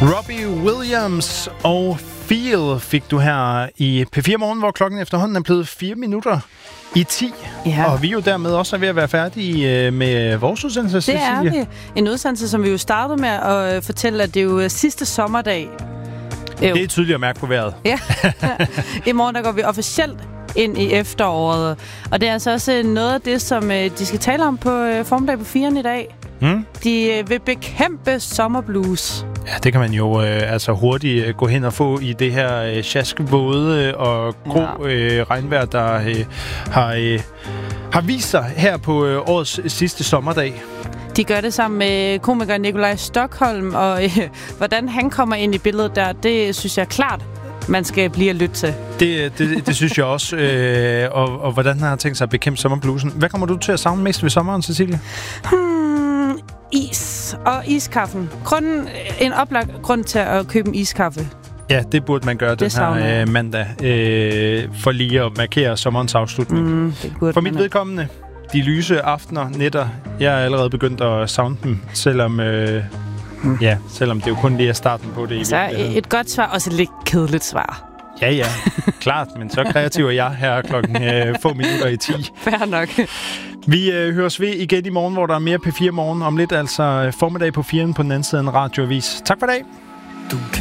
Robbie Williams og Feel fik du her i P4 Morgen, hvor klokken efterhånden er blevet 4 minutter i 10. Ja. Og vi er jo dermed også ved at være færdige med vores udsendelse, Det Cecilie. er vi. En udsendelse, som vi jo startede med at fortælle, at det er jo sidste sommerdag. Det er tydeligt at mærke på vejret. Ja. I morgen der går vi officielt ind i efteråret. Og det er altså også noget af det, som de skal tale om på formiddag på 4'eren i dag. De vil bekæmpe sommerblues. Ja, det kan man jo altså hurtigt gå hen og få i det her sjaskvåde og grå regnvejr, der har vist sig her på årets sidste sommerdag. De gør det sammen med komiker Nikolaj Stockholm, og hvordan han kommer ind i billedet der, det synes jeg klart, man skal blive at lytte til. Det synes jeg også. Og hvordan har han tænkt sig at bekæmpe sommerbluesen? Hvad kommer du til at savne mest ved sommeren, Cecilie? Is og iskaffen. En oplagt grund til at købe en iskaffe. Ja, det burde man gøre den her mandag, for lige at markere sommerens afslutning. For mit vedkommende, de lyse aftener, nætter, jeg er allerede begyndt at savne dem, selvom det jo kun lige er starten på det. Så et godt svar, også et lidt kedeligt svar. Ja, klart, men så kreativ er jeg her klokken få minutter i 10. Fair nok. Vi høres ved igen i morgen, hvor der er mere P4 Morgen om lidt, altså formiddag på 4'eren på den anden side af en radioavis. Tak for i dag.